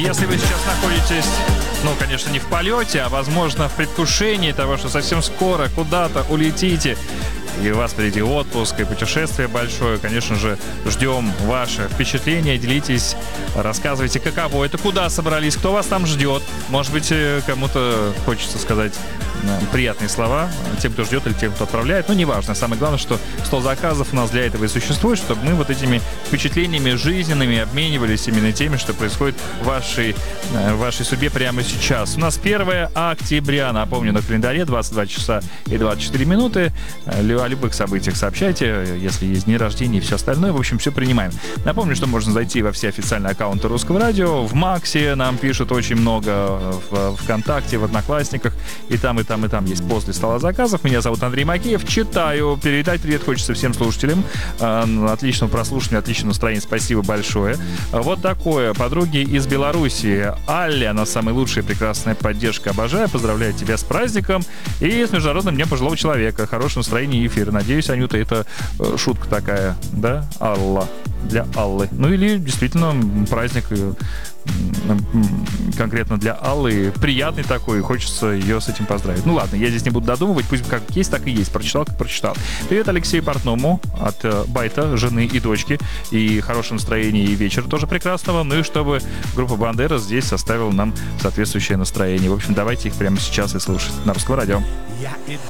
если вы сейчас находитесь, ну, конечно, не в полете, а, возможно, в предвкушении того, что совсем скоро куда-то улетите, и у вас впереди отпуск и путешествие большое, конечно же, ждем ваши впечатления, делитесь, рассказывайте, каково это, куда собрались, кто вас там ждет. Может быть, кому-то хочется сказать приятные слова тем, кто ждет, или тем, кто отправляет. Ну, неважно. Самое главное, что стол заказов у нас для этого и существует, чтобы мы вот этими впечатлениями жизненными обменивались именно теми, что происходит в вашей судьбе прямо сейчас. У нас 1 октября, напомню, на календаре 22 часа и 24 минуты. О любых событиях сообщайте, если есть дни рождения и все остальное. В общем, все принимаем. Напомню, что можно зайти во все официальные аккаунты Русского радио. В Максе нам пишут очень много, в ВКонтакте, в Одноклассниках. И там есть пост для стола заказов. Меня зовут Андрей Макеев. Читаю. Передать привет хочется всем слушателям. Отличного прослушивания, отличного настроения. Спасибо большое. Вот такое. Подруги из Беларуси. Аля, она самая лучшая, прекрасная поддержка. Обожаю. Поздравляю тебя с праздником и с Международным днем пожилого человека. Хорошего настроения и эфира. Надеюсь, Анюта, это шутка такая, да? Алла. Для Аллы. Ну или действительно праздник конкретно для Аллы приятный такой, хочется ее с этим поздравить. Ну ладно, я здесь не буду додумывать, пусть как есть, так и есть. Прочитал, как прочитал. Привет Алексею Портному от Байта, жены и дочки. И хорошего настроения, и вечера тоже прекрасного. Ну и чтобы группа Бандера здесь составила нам соответствующее настроение. В общем, давайте их прямо сейчас и слушать на Русском радио.